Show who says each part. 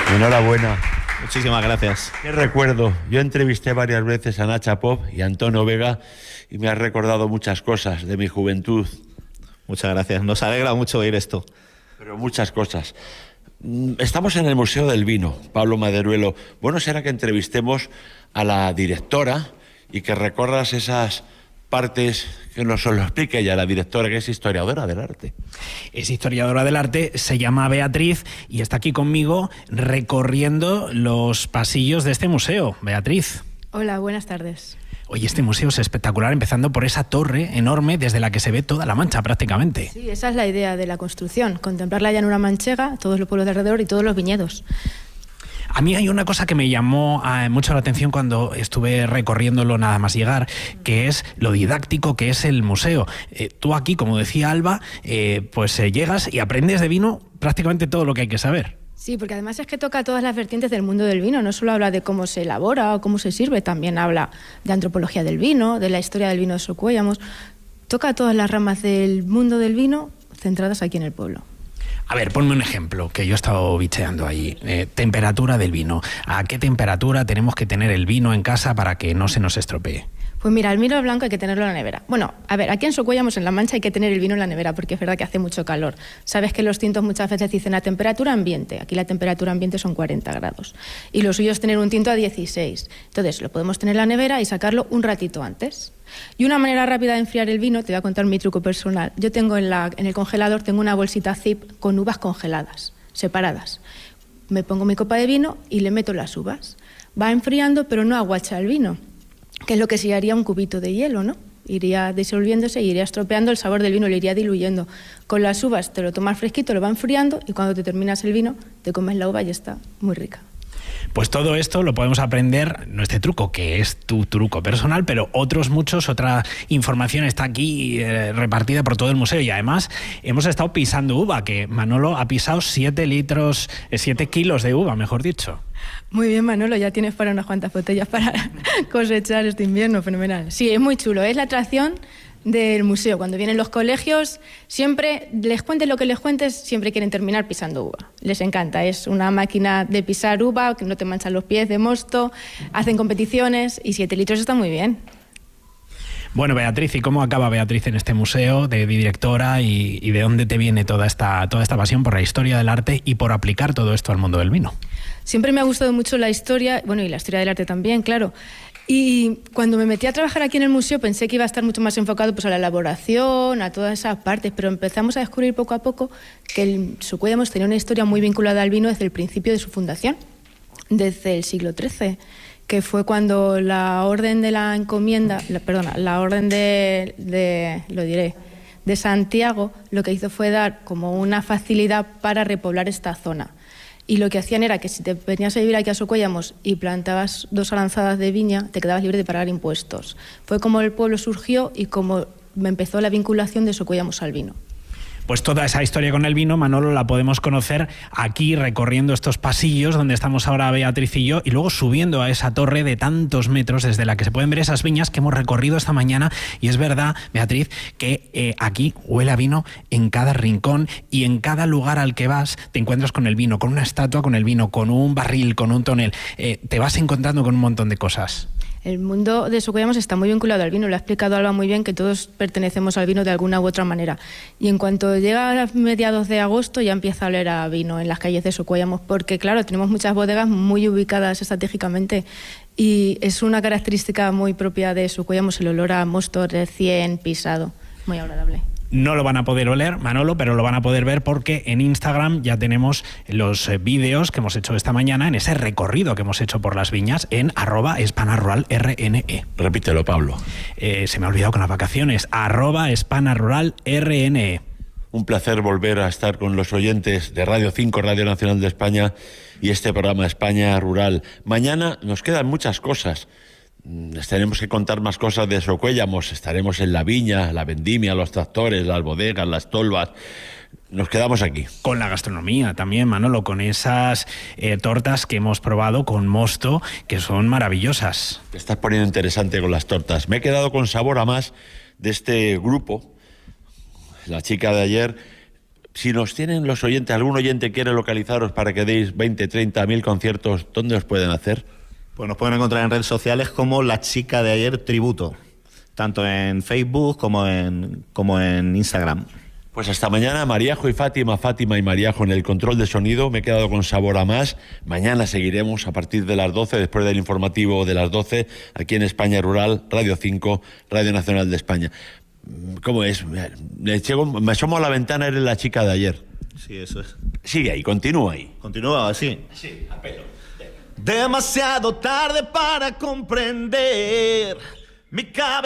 Speaker 1: Enhorabuena.
Speaker 2: Muchísimas gracias.
Speaker 1: Qué recuerdo. Yo entrevisté varias veces a Nacha Pop y a Antonio Vega y me has recordado muchas cosas de mi juventud.
Speaker 2: Muchas gracias. Nos alegra mucho oír esto.
Speaker 1: Pero muchas cosas. Estamos en el Museo del Vino, Pablo Maderuelo. Bueno será que entrevistemos a la directora y que recorras esas partes que nos lo explique ella, la directora, que es historiadora del arte.
Speaker 3: Es historiadora del arte, se llama Beatriz y está aquí conmigo recorriendo los pasillos de este museo. Beatriz.
Speaker 4: Hola, buenas tardes.
Speaker 3: Oye, este museo es espectacular, empezando por esa torre enorme desde la que se ve toda la Mancha prácticamente.
Speaker 4: Sí, esa es la idea de la construcción, contemplar la llanura manchega, todos los pueblos de alrededor y todos los viñedos.
Speaker 3: A mí hay una cosa que me llamó mucho la atención cuando estuve recorriéndolo nada más llegar, que es lo didáctico que es el museo. Tú aquí, como decía Alba, llegas y aprendes de vino prácticamente todo lo que hay que saber.
Speaker 4: Sí, porque además es que toca todas las vertientes del mundo del vino, no solo habla de cómo se elabora o cómo se sirve, también habla de antropología del vino, de la historia del vino de Socuéllamos, toca todas las ramas del mundo del vino centradas aquí en el pueblo.
Speaker 3: A ver, ponme un ejemplo, que yo he estado bicheando allí. Temperatura del vino. ¿A qué temperatura tenemos que tener el vino en casa para que no se nos estropee?
Speaker 4: Pues mira, el vino blanco hay que tenerlo en la nevera. Bueno, a ver, aquí en Socuéllamos, en La Mancha, hay que tener el vino en la nevera porque es verdad que hace mucho calor. Sabes que los tintos muchas veces dicen a temperatura ambiente. Aquí la temperatura ambiente son 40 grados. Y lo suyo es tener un tinto a 16. Entonces, lo podemos tener en la nevera y sacarlo un ratito antes. Y una manera rápida de enfriar el vino, te voy a contar mi truco personal. Yo tengo en el congelador, tengo una bolsita zip con uvas congeladas, separadas. Me pongo mi copa de vino y le meto las uvas. Va enfriando, pero no aguacha el vino, que es lo que se haría un cubito de hielo, ¿no? Iría disolviéndose y iría estropeando el sabor del vino, le iría diluyendo. Con las uvas te lo tomas fresquito, lo va enfriando y cuando te terminas el vino, te comes la uva y está muy rica.
Speaker 3: Pues todo esto lo podemos aprender, no este truco, que es tu truco personal, pero otros muchos, otra información está aquí repartida por todo el museo y además hemos estado pisando uva, que Manolo ha pisado 7 kilos de uva, mejor dicho.
Speaker 4: Muy bien, Manolo, ya tienes para unas cuantas botellas para cosechar este invierno, fenomenal. Sí, es muy chulo, es la atracción del museo. Cuando vienen los colegios, siempre les cuentes lo que les cuentes, siempre quieren terminar pisando uva. Les encanta, es una máquina de pisar uva, que no te manchan los pies de mosto, hacen competiciones y 7 litros está muy bien.
Speaker 3: Bueno, Beatriz, ¿y cómo acaba Beatriz en este museo de directora y de dónde te viene toda esta pasión por la historia del arte y por aplicar todo esto al mundo del vino?
Speaker 4: Siempre me ha gustado mucho la historia, bueno, y la historia del arte también, claro. Y cuando me metí a trabajar aquí en el museo pensé que iba a estar mucho más enfocado pues, a la elaboración, a todas esas partes, pero empezamos a descubrir poco a poco que el Socuéllamos tenía una historia muy vinculada al vino desde el principio de su fundación, desde el siglo XIII, que fue cuando la orden de la encomienda, la orden de Santiago, lo que hizo fue dar como una facilidad para repoblar esta zona. Y lo que hacían era que si te venías a vivir aquí a Socuéllamos y plantabas 2 alanzadas de viña, te quedabas libre de pagar impuestos. Fue como el pueblo surgió y como empezó la vinculación de Socuéllamos al vino.
Speaker 3: Pues toda esa historia con el vino, Manolo, la podemos conocer aquí recorriendo estos pasillos donde estamos ahora Beatriz y yo y luego subiendo a esa torre de tantos metros desde la que se pueden ver esas viñas que hemos recorrido esta mañana. Y es verdad, Beatriz, que aquí huele a vino en cada rincón y en cada lugar al que vas te encuentras con el vino, con una estatua con el vino, con un barril, con un tonel. Te vas encontrando con un montón de cosas.
Speaker 4: El mundo de Socuéllamos está muy vinculado al vino, lo ha explicado Alba muy bien, que todos pertenecemos al vino de alguna u otra manera. Y en cuanto llega a mediados de agosto ya empieza a oler a vino en las calles de Socuéllamos, porque claro, tenemos muchas bodegas muy ubicadas estratégicamente y es una característica muy propia de Socuéllamos el olor a mosto recién pisado, muy agradable.
Speaker 3: No lo van a poder oler, Manolo, pero lo van a poder ver porque en Instagram ya tenemos los vídeos que hemos hecho esta mañana en ese recorrido que hemos hecho por las viñas en @hispanaruralrne.
Speaker 1: Repítelo, Pablo.
Speaker 3: Se me ha olvidado con las vacaciones, @hispanaruralrne.
Speaker 1: Un placer volver a estar con los oyentes de Radio 5, Radio Nacional de España y este programa España Rural. Mañana nos quedan muchas cosas. Les tenemos que contar más cosas de Socuéllamos. Estaremos en la viña, la vendimia, los tractores, las bodegas, las tolvas. Nos quedamos aquí.
Speaker 3: Con la gastronomía también, Manolo, con esas tortas que hemos probado con mosto, que son maravillosas.
Speaker 1: Te estás poniendo interesante con las tortas. Me he quedado con sabor a más de este grupo. La chica de ayer Si nos tienen los oyentes, algún oyente quiere localizaros para que deis 20, 30, 1000 conciertos, ¿dónde os pueden hacer?
Speaker 2: Pues nos pueden encontrar en redes sociales como La Chica de Ayer Tributo, tanto en Facebook como en Instagram.
Speaker 1: Pues hasta mañana, Mariajo y Fátima y Mariajo en el control de sonido. Me he quedado con sabor a más. Mañana seguiremos a partir de las 12, después del informativo de las 12, aquí en España Rural, Radio 5, Radio Nacional de España. ¿Cómo es? Me asomo a la ventana, eres la chica de ayer.
Speaker 2: Sí, eso es.
Speaker 1: Sigue ahí, continúa ahí.
Speaker 2: Continúa así.
Speaker 1: Sí, a pelo.
Speaker 2: Demasiado tarde para comprender mi cabeza.